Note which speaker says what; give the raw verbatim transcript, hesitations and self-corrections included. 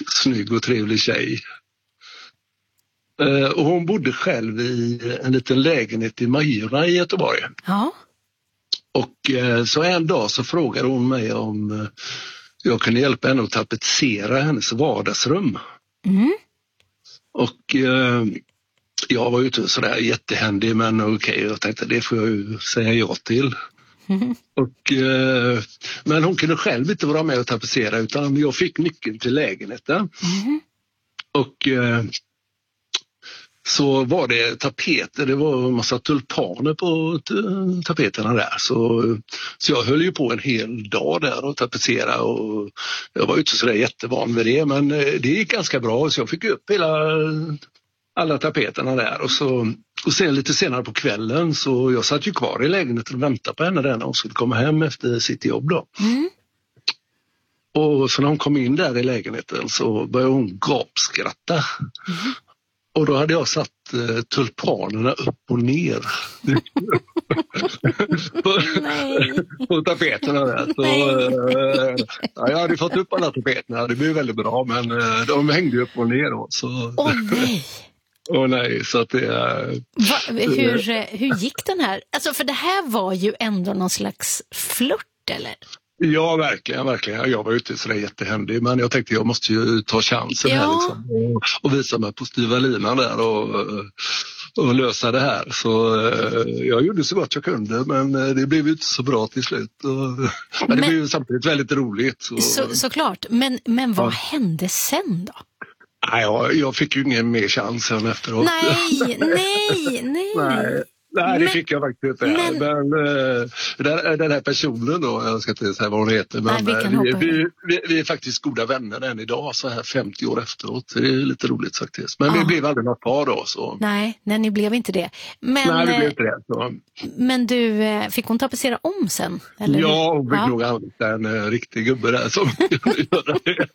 Speaker 1: snygg och trevlig tjej. Och hon bodde själv i en liten lägenhet i Majorna i Göteborg.
Speaker 2: Ja.
Speaker 1: Och så en dag så frågade hon mig om jag kunde hjälpa henne att tapetsera hennes vardagsrum. Mm. Och eh, jag var ju inte sådär jättehändig, men okej, okay, jag tänkte det får jag ju säga ja till. Mm. Och, eh, men hon kunde själv inte vara med och tapetsera, utan jag fick nyckeln till lägenheten. Mm. Och eh, så var det tapeter, det var en massa tulpaner på t- tapeterna där. Så, så jag höll ju på en hel dag där och tapetsera, och jag var ju inte så där jättevan med det, men det gick ganska bra, så jag fick upp hela, alla tapeterna där. Och, så, och sen lite senare på kvällen så jag satt ju kvar i lägenheten och väntade på henne där när hon skulle komma hem efter sitt jobb då. Mm. Och så när hon kom in där i lägenheten så började hon gapskratta. Mm. Och då hade jag satt eh, tulpanerna upp och ner på, på tapeterna där. Så, eh, ja, jag hade fått upp alla tapeterna, det blev väldigt bra, men eh, de hängde upp och ner då. Så.
Speaker 2: Åh nej!
Speaker 1: Åh nej, så att det...
Speaker 2: Va, hur, hur gick den här? Alltså, för det här var ju ändå någon slags flört, eller?
Speaker 1: Ja, verkligen, verkligen. Jag var ju inte så jättehändig, men jag tänkte jag måste ju ta chansen ja. här liksom, och, och visa mig på styva linan där och, och lösa det här. Så jag gjorde så gott jag kunde, men det blev ju inte så bra till slut. Och, men, men det blev ju samtidigt väldigt roligt. Så,
Speaker 2: så, såklart, men, men vad ja. hände sen då?
Speaker 1: Nej, jag, jag fick ju ingen mer chans än efteråt.
Speaker 2: Nej, nej, nej.
Speaker 1: nej. Nej, det men, fick jag faktiskt inte. Men, men äh, den här personen då, jag ska inte säga vad hon heter, men nej, vi, vi, vi, vi är faktiskt goda vänner än idag, så här femtio år efteråt. Det är lite roligt faktiskt. Men ah. vi blev aldrig något par då. Så.
Speaker 2: Nej, nej, ni blev inte det. Men,
Speaker 1: nej, vi blev inte det. Så.
Speaker 2: Men du, fick hon tapetsera om sen? Eller?
Speaker 1: Ja, hon fick ja. nog använda en uh, riktig gubbe där som kunde göra det.